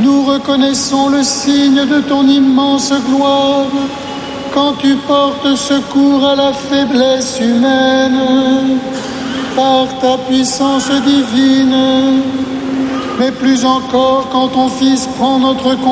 nous reconnaissons le signe de ton immense gloire quand tu portes secours à la faiblesse humaine par ta puissance divine, mais plus encore quand ton Fils prend notre